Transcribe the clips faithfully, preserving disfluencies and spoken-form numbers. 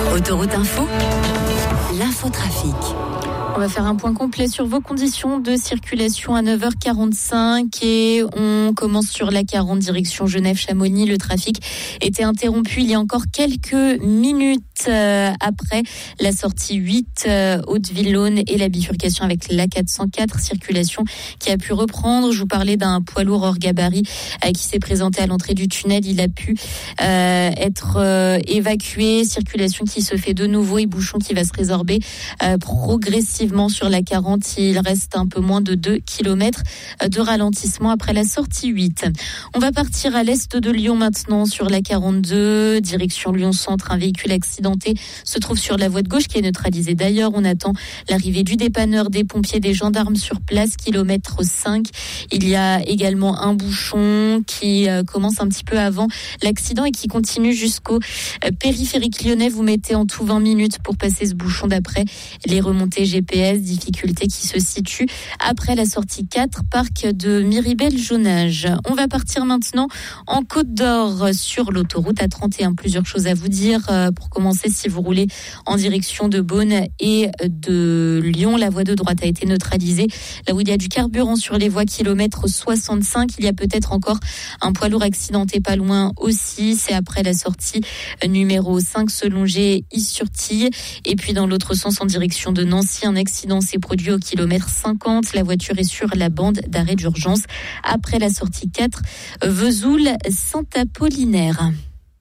Autoroute Info, l'infotrafic. On va faire un point complet sur vos conditions de circulation à neuf heures quarante-cinq et on commence sur la quarante direction Genève-Chamonix. Le trafic était interrompu il y a encore quelques minutes euh, après la sortie huit euh, Haute-Ville-Laune et la bifurcation avec l'A quatre cent quatre. Circulation qui a pu reprendre. Je vous parlais d'un poids lourd hors gabarit euh, qui s'est présenté à l'entrée du tunnel. Il a pu euh, être euh, évacué. Circulation qui se fait de nouveau et bouchon qui va se résorber euh, progressivement sur la quarante. Il reste un peu moins de deux kilomètres de ralentissement après la sortie huit. On va partir à l'est de Lyon maintenant sur la quarante-deux, direction Lyon-Centre. Un véhicule accidenté se trouve sur la voie de gauche qui est neutralisée. D'ailleurs, on attend l'arrivée du dépanneur, des pompiers, des gendarmes sur place, kilomètre cinq. Il y a également un bouchon qui commence un petit peu avant l'accident et qui continue jusqu'au périphérique lyonnais. Vous mettez en tout vingt minutes pour passer ce bouchon d'après les remontées G P S. Difficulté qui se situe après la sortie quatre, parc de Miribel-Jonage. On va partir maintenant en Côte d'Or sur l'autoroute A trente et un. Plusieurs choses à vous dire. Pour commencer, si vous roulez en direction de Beaune et de Lyon, la voie de droite a été neutralisée. Là où il y a du carburant sur les voies, kilomètre soixante-cinq, il y a peut-être encore un poids lourd accidenté pas loin aussi. C'est après la sortie numéro cinq, Selongé-Is-sur-Tille. Et puis dans l'autre sens, en direction de Nancy, un accident s'est produit au kilomètre cinquante. La voiture est sur la bande d'arrêt d'urgence après la sortie quatre, Vesoul-Saint-Apollinaire.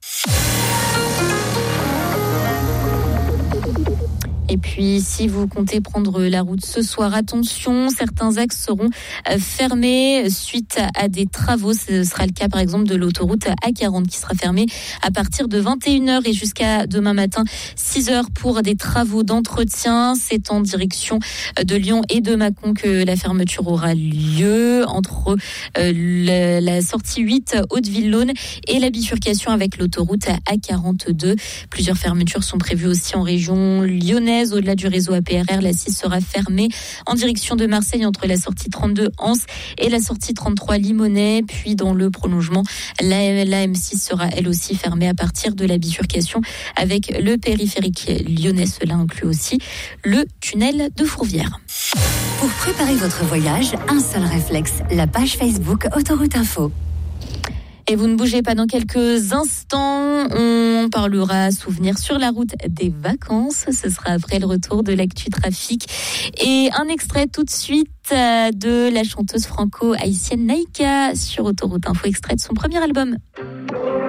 Et puis, si vous comptez prendre la route ce soir, attention, certains axes seront fermés suite à des travaux. Ce sera le cas, par exemple, de l'autoroute A quarante qui sera fermée à partir de vingt et une heures et jusqu'à demain matin, six heures pour des travaux d'entretien. C'est en direction de Lyon et de Mâcon que la fermeture aura lieu entre la, la sortie huit Haute-Ville-Laune et la bifurcation avec l'autoroute A quarante-deux. Plusieurs fermetures sont prévues aussi en région lyonnaise. Au-delà du réseau A P R R, la six sera fermée en direction de Marseille entre la sortie trente-deux Anse et la sortie trente-trois Limonest. Puis dans le prolongement, la M six sera elle aussi fermée à partir de la bifurcation avec le périphérique lyonnais. Cela inclut aussi le tunnel de Fourvière. Pour préparer votre voyage, un seul réflexe, la page Facebook Autoroute Info. Et vous ne bougez pas, dans quelques instants, on parlera souvenirs sur la route des vacances. Ce sera après le retour de l'actu trafic. Et un extrait tout de suite de la chanteuse franco-haïtienne Naïka sur Autoroute Info, extrait de son premier album.